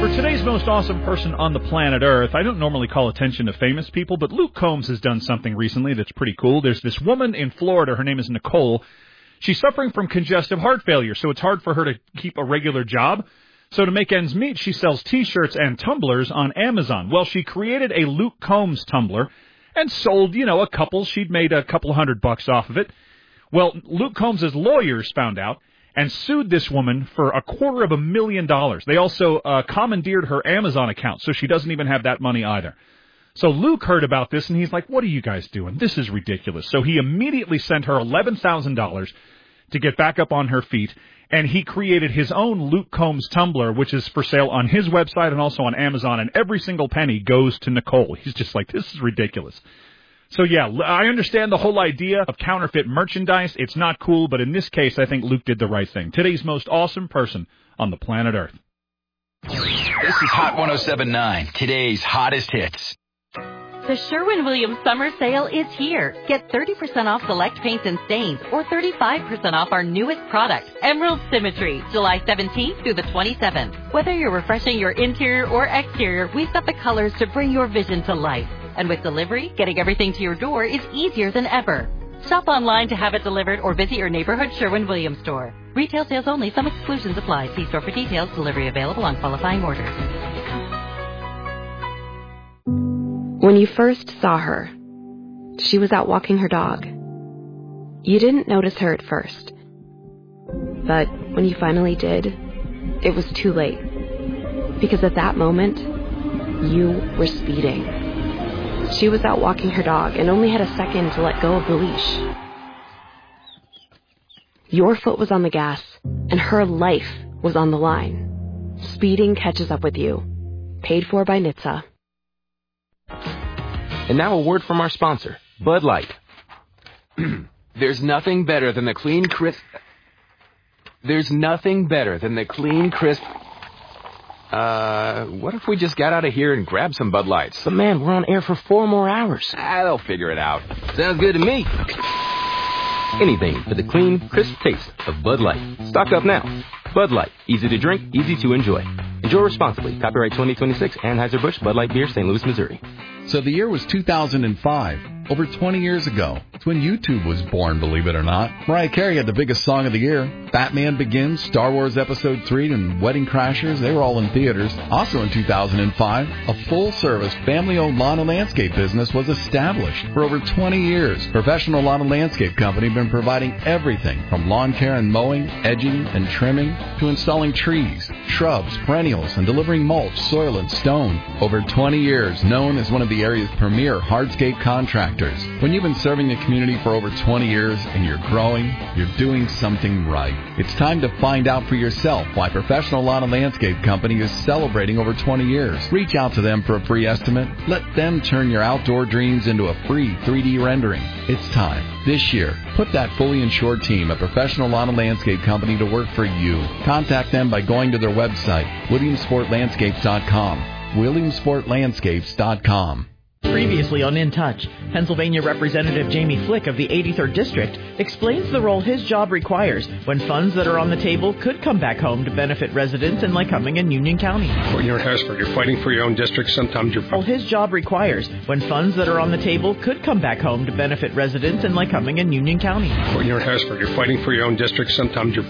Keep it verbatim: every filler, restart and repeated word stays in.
For today's most awesome person on the planet Earth, I don't normally call attention to famous people, but Luke Combs has done something recently that's pretty cool. There's this woman in Florida. Her name is Nicole. She's suffering from congestive heart failure, so it's hard for her to keep a regular job. So to make ends meet, she sells T-shirts and tumblers on Amazon. Well, she created a Luke Combs tumbler and sold, you know, a couple. She'd made a couple hundred bucks off of it. Well, Luke Combs' lawyers found out and sued this woman for a quarter of a million dollars. They also uh, commandeered her Amazon account, so she doesn't even have that money either. So Luke heard about this, and he's like, what are you guys doing? This is ridiculous. So he immediately sent her eleven thousand dollars to get back up on her feet, and he created his own Luke Combs tumbler, which is for sale on his website and also on Amazon, and every single penny goes to Nicole. He's just like, this is ridiculous. So, yeah, I understand the whole idea of counterfeit merchandise. It's not cool, but in this case, I think Luke did the right thing. Today's most awesome person on the planet Earth. This is Hot one oh seven point nine, today's hottest hits. The Sherwin-Williams summer sale is here. Get thirty percent off select paints and stains or thirty-five percent off our newest product, Emerald Symmetry, July seventeenth through the twenty-seventh. Whether you're refreshing your interior or exterior, we've got the colors to bring your vision to life. And with delivery, getting everything to your door is easier than ever. Shop online to have it delivered or visit your neighborhood Sherwin-Williams store. Retail sales only. Some exclusions apply. See store for details. Delivery available on qualifying orders. When you first saw her, she was out walking her dog. You didn't notice her at first. But when you finally did, it was too late. Because at that moment, you were speeding. She was out walking her dog and only had a second to let go of the leash. Your foot was on the gas, and her life was on the line. Speeding catches up with you. Paid for by N H T S A. And now a word from our sponsor, Bud Light. There's nothing better than the clean, crisp... There's nothing better than the clean, crisp... Uh, what if we just got out of here and grabbed some Bud Lights? But man, we're on air for four more hours. Ah, they'll figure it out. Sounds good to me. Anything for the clean, crisp taste of Bud Light. Stock up now. Bud Light. Easy to drink, easy to enjoy. Enjoy responsibly. Copyright twenty twenty-six, Anheuser-Busch, Bud Light Beer, Saint Louis, Missouri. So the year was two thousand five, over twenty years ago. It's when YouTube was born, believe it or not. Mariah Carey had the biggest song of the year. Batman Begins, Star Wars Episode three, and Wedding Crashers, they were all in theaters. Also in two thousand five, a full-service, family-owned lawn and landscape business was established. For over twenty years, Professional Lawn and Landscape Company have been providing everything from lawn care and mowing, edging, and trimming, to installing trees, shrubs, perennials, and delivering mulch, soil, and stone. Over twenty years, known as one of the area's premier hardscape contractors. When you've been serving the community for over twenty years and you're growing, you're doing something right. It's time to find out for yourself why Professional Lawn and Landscape Company is celebrating over twenty years. Reach out to them for a free estimate. Let them turn your outdoor dreams into a free three D rendering. It's time. This year, put that fully insured team at Professional Lawn and Landscape Company to work for you. Contact them by going to their website, williamsport landscapes dot com. williamsport landscapes dot com. Previously on In Touch, Pennsylvania Representative Jamie Flick of the eighty-third District explains the role his job requires when funds that are on the table could come back home to benefit residents in Lycoming and Union County. When you're in Harrisburg, you're fighting for your own district. Sometimes you're... Well, his job requires when funds that are on the table could come back home to benefit residents in Lycoming and Union County. When you're in Harrisburg, you're fighting for your own district. Sometimes you're...